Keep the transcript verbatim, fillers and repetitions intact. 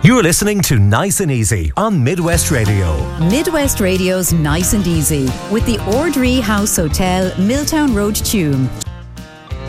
You're listening to Nice and Easy on Midwest Radio. Midwest Radio's Nice and Easy with the Ordree House Hotel, Milltown Road, Tuam.